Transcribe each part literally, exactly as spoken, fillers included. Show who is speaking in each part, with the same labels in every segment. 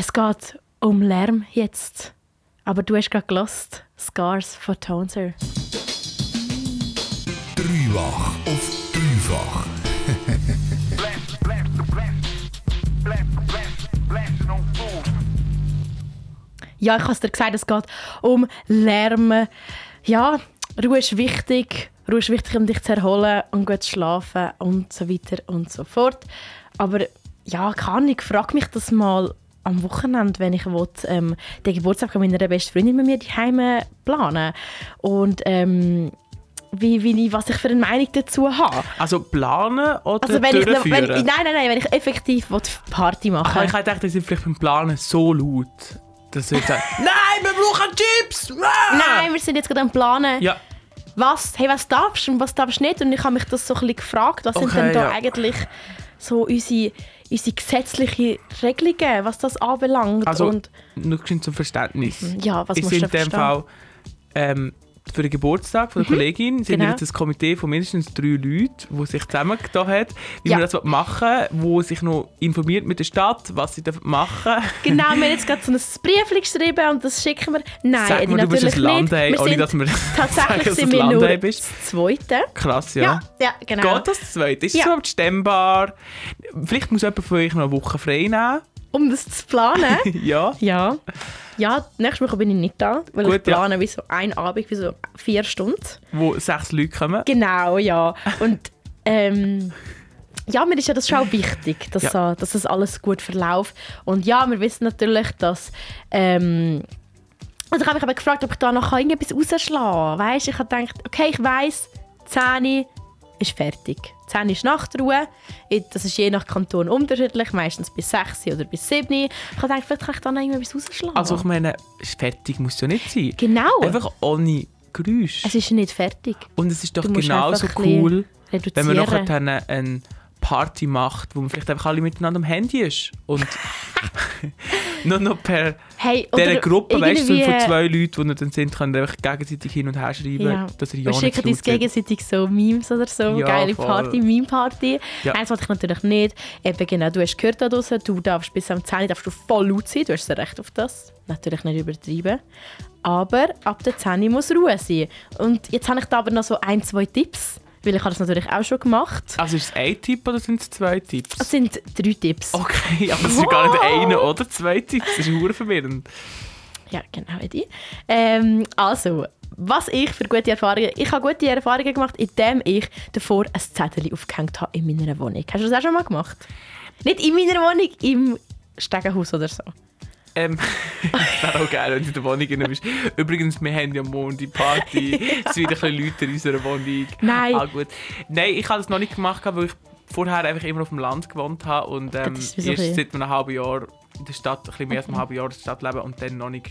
Speaker 1: Es geht um Lärm jetzt. Aber du hast gerade gehört, Scars von Tonser.
Speaker 2: Dreifach auf dreifach.
Speaker 1: Ja, ich habe es dir gesagt, es geht um Lärm. Ja, Ruhe ist wichtig. Ruhe ist wichtig, um dich zu erholen und gut zu schlafen und so weiter und so fort. Aber ja, kann ich frage mich das mal am Wochenende, wenn ich will, ähm, den Geburtstag von meiner besten Freundin mit mir daheim planen. Und ähm, wie, wie, was ich für eine Meinung dazu habe.
Speaker 3: Also planen oder
Speaker 1: also wenn
Speaker 3: durchführen?
Speaker 1: Ich, wenn, nein, nein, nein, wenn ich effektiv Party machen will.
Speaker 3: Ich hätte gedacht, die sind vielleicht beim Planen so laut, dass sie sagen, nein, wir brauchen Chips! Ah!
Speaker 1: Nein, wir sind jetzt gerade am Planen.
Speaker 3: Ja.
Speaker 1: Was, hey, was darfst du und was darfst du nicht? Und ich habe mich das so ein bisschen gefragt, was
Speaker 3: Okay,
Speaker 1: sind denn da
Speaker 3: ja.
Speaker 1: eigentlich so unsere, unsere gesetzlichen Regelungen, was das anbelangt?
Speaker 3: Also,
Speaker 1: und,
Speaker 3: nur zum Verständnis.
Speaker 1: ja, was
Speaker 3: Ich
Speaker 1: musst du
Speaker 3: in dem
Speaker 1: verstehen?
Speaker 3: Fall ähm, für den Geburtstag von der
Speaker 1: Mhm,
Speaker 3: Kollegin sind
Speaker 1: genau.
Speaker 3: wir jetzt ein Komitee von mindestens drei Leuten, die sich zusammengetan haben, wie
Speaker 1: Ja.
Speaker 3: wir das machen wollen, die sich noch informiert mit der Stadt, was sie machen dürfen.
Speaker 1: Genau, wir haben jetzt gerade so ein Brief geschrieben und das schicken wir. Nein,
Speaker 3: Sag mir, du bist
Speaker 1: natürlich
Speaker 3: ein Land,
Speaker 1: nicht.
Speaker 3: hey,
Speaker 1: Wir
Speaker 3: ohne
Speaker 1: sind,
Speaker 3: dass wir
Speaker 1: tatsächlich
Speaker 3: sagen, dass
Speaker 1: sind
Speaker 3: du
Speaker 1: wir
Speaker 3: ein
Speaker 1: nur
Speaker 3: Land bist.
Speaker 1: das Zweite.
Speaker 3: Krass, ja.
Speaker 1: Ja, ja, genau.
Speaker 3: Geht das zweite? Ist es
Speaker 1: Ja.
Speaker 3: überhaupt stemmbar? Vielleicht muss jemand von euch noch eine Woche frei nehmen.
Speaker 1: Um das zu planen.
Speaker 3: Ja.
Speaker 1: Ja. Ja, nächste Woche bin ich nicht da, weil
Speaker 3: Gut,
Speaker 1: ich plane wie so ein Abend, wie so vier Stunden.
Speaker 3: Wo sechs Leute kommen.
Speaker 1: Genau, ja. Und ähm, ja, mir ist ja das schon auch wichtig, dass,
Speaker 3: Ja.
Speaker 1: äh, dass das alles gut verläuft. Und ja, wir wissen natürlich, dass... Ähm, also ich habe mich aber gefragt, ob ich da noch irgendetwas rausschlagen kann. Weißt? Ich habe gedacht, okay, ich weiss, zehn ist fertig. zehn ist Nachtruhe. Das ist je nach Kanton unterschiedlich, meistens bis sechs oder bis sieben. Ich habe gedacht, vielleicht kann ich da noch irgendetwas rausschlagen.
Speaker 3: Also ich meine, fertig muss ja nicht sein.
Speaker 1: Genau.
Speaker 3: Einfach ohne Geräusch.
Speaker 1: Es ist nicht fertig.
Speaker 3: Und es ist doch
Speaker 1: Du musst
Speaker 3: genauso
Speaker 1: einfach ein
Speaker 3: cool,
Speaker 1: bisschen
Speaker 3: wenn man
Speaker 1: reduzieren.
Speaker 3: nachher eine, eine Party macht, wo man vielleicht einfach alle miteinander am Handy ist. Und nur noch per
Speaker 1: Hey,
Speaker 3: dieser
Speaker 1: oder
Speaker 3: Gruppe, weißt du,
Speaker 1: irgendwie-
Speaker 3: von zwei Leuten, die dann sind, können einfach gegenseitig hin und her schreiben,
Speaker 1: Ja.
Speaker 3: dass ihr ja
Speaker 1: Wir
Speaker 3: nicht
Speaker 1: schicken
Speaker 3: zu
Speaker 1: uns
Speaker 3: laut seid.
Speaker 1: gegenseitig so Memes oder so.
Speaker 3: Ja,
Speaker 1: Geile
Speaker 3: voll.
Speaker 1: Party, Meme-Party.
Speaker 3: Ja.
Speaker 1: Nein, das wollte ich natürlich nicht. Eben genau, du hast gehört da draussen, du darfst bis am zehn darfst du voll laut sein. Du hast ein Recht auf das. Natürlich nicht übertreiben. Aber ab der zehn muss Ruhe sein. Und jetzt habe ich da aber noch so ein, zwei Tipps. Weil ich habe das natürlich auch schon gemacht.
Speaker 3: Also ist es ein Tipp oder sind es zwei Tipps?
Speaker 1: Es sind drei Tipps.
Speaker 3: Okay, aber es sind gar nicht einer oder zwei Tipps. Das ist verdammt verwirrend.
Speaker 1: Ja, genau, Edi. Ähm, also, was ich für gute Erfahrungen... Ich habe gute Erfahrungen gemacht, indem ich davor ein Zettel aufgehängt habe in meiner Wohnung. Hast du das auch schon mal gemacht? Nicht in meiner Wohnung, im Stegenhaus oder so.
Speaker 3: Ähm, das wäre auch geil, wenn du in der Wohnung drin bist. Übrigens, wir haben ja morgen die Party. Es sind wieder ein bisschen Leute in unserer Wohnung.
Speaker 1: Nein.
Speaker 3: Ah, gut. Nein, ich habe das noch nicht gemacht, weil ich vorher einfach immer auf dem Land gewohnt habe und ähm,
Speaker 1: Das
Speaker 3: erst
Speaker 1: ist wie so ein-
Speaker 3: seit einem halben Jahr in der Stadt, ein bisschen mehr als einem halben Jahr in der Stadt leben und dann noch nicht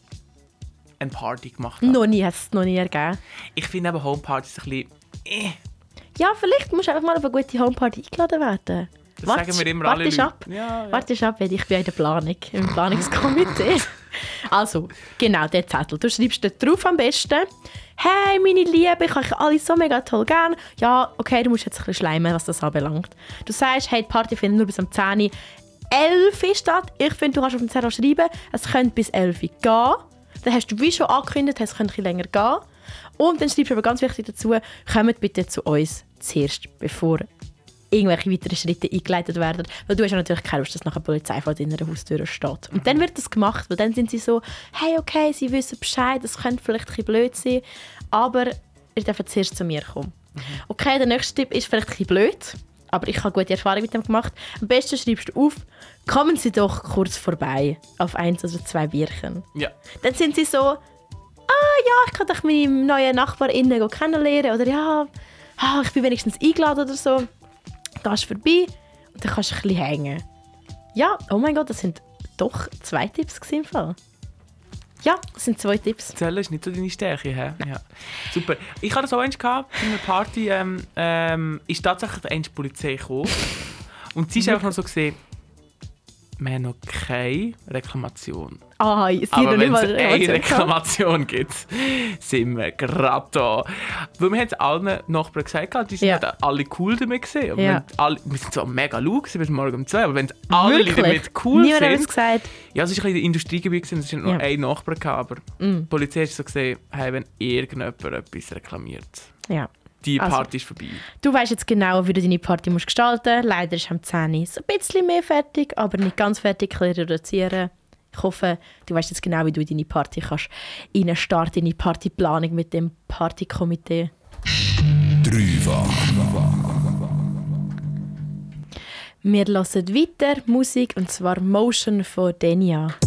Speaker 3: eine Party gemacht habe.
Speaker 1: Noch nie, hat es noch nie ergeben.
Speaker 3: Ich finde eben Homepartys ein bisschen... Äh,
Speaker 1: Ja, vielleicht musst du einfach mal auf eine gute Homeparty eingeladen werden.
Speaker 3: das sagen wir immer alle
Speaker 1: Wartest
Speaker 3: Leute.
Speaker 1: ab.
Speaker 3: Ja, ja.
Speaker 1: Wartest ab, weil ich bin in der Planung, im Planungskomitee. Also, genau, der Zettel. Du schreibst dort drauf am besten. Hey, meine Liebe, ich habe euch alle so mega toll gern. Ja, okay, du musst jetzt ein bisschen schleimen, was das anbelangt. Du sagst, hey, die Party findet nur bis am zehn elf Uhr statt. Ich finde, du kannst auf dem Zettel schreiben, es könnte bis elf Uhr gehen. Dann hast du wie schon angekündigt, es könnte ein bisschen länger gehen. Und dann schreibst du aber ganz wichtig dazu, kommt bitte zu uns zuerst, bevor irgendwelche weiteren Schritte eingeleitet werden. Weil du hast ja natürlich keine Lust, dass nachher die Polizei vor deiner Haustür steht. Und dann wird das gemacht, weil dann sind sie so, hey, okay, sie wissen Bescheid, das könnte vielleicht ein bisschen blöd sein, aber ihr dürft zuerst zu mir kommen. Okay, der nächste Tipp ist vielleicht ein bisschen blöd, aber ich habe gute Erfahrungen mit dem gemacht. Am besten schreibst du auf, kommen Sie doch kurz vorbei auf eins oder zwei Bierchen.
Speaker 3: Ja.
Speaker 1: Dann sind sie so, ah ja, ich kann doch meine neuen NachbarInnen kennenlernen oder ja, ah, ich bin wenigstens eingeladen oder so. Gehst vorbei und dann kannst du ein bisschen hängen. Ja, oh mein Gott, das sind doch zwei Tipps im Fall. Ja, das sind zwei Tipps.
Speaker 3: Zählen ist nicht so deine Stärke, hä? Ja. Super. Ich hatte das auch eins gehabt, bei einer Party, ähm, ähm, ist tatsächlich die Polizei gekommen. Und sie ist einfach noch so gesehen, wir haben noch keine Reklamation.
Speaker 1: Ah, sie
Speaker 3: Aber
Speaker 1: noch nicht
Speaker 3: wenn es
Speaker 1: mal
Speaker 3: eine
Speaker 1: Reklamation gehabt.
Speaker 3: Reklamation gibt, sind wir gerade da. Weil wir haben es allen Nachbarn gesagt, die sind
Speaker 1: Ja.
Speaker 3: ja. alle cool damit gesehen. Aber
Speaker 1: Ja.
Speaker 3: wenn alle, wir sind so mega laut gewesen bis morgen um zwei, aber wenn alle
Speaker 1: Wirklich?
Speaker 3: damit cool
Speaker 1: Niemand hat
Speaker 3: sind...
Speaker 1: es gesagt.
Speaker 3: Ja, es war ein bisschen in der Industriegebiet, gewesen, es war nur
Speaker 1: Ja.
Speaker 3: ein Nachbar, gehabt, aber
Speaker 1: Mm.
Speaker 3: die Polizei hat so gesehen, hey, wenn irgendjemand etwas reklamiert,
Speaker 1: Ja.
Speaker 3: die
Speaker 1: Also.
Speaker 3: Party ist vorbei.
Speaker 1: Du weißt jetzt genau, wie du deine Party musst gestalten musst. Leider ist am zehn Uhr so ein bisschen mehr fertig, aber nicht ganz fertig, ein bisschen reduzieren. Ich hoffe, du weißt jetzt genau, wie du in deine Party kannst reinstarten, in deine Partyplanung mit dem Partykomitee.
Speaker 2: Dreifach.
Speaker 1: Wir hören weiter Musik, und zwar Motion von Denia.